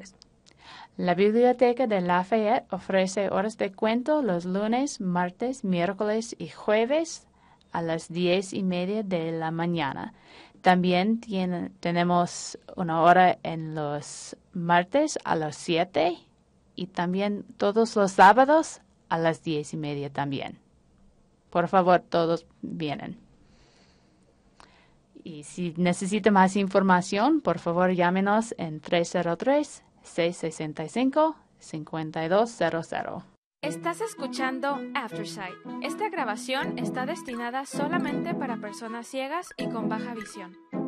La Biblioteca de Lafayette ofrece horas de cuento los lunes, martes, miércoles y jueves a las 10:30 de la mañana. También tenemos una hora en los martes a las 7 y también todos los sábados a las 10:30 también. Por favor, todos vienen. Y si necesita más información, por favor llámenos en 303-665-5200. Estás escuchando Aftersight. Esta grabación está destinada solamente para personas ciegas y con baja visión.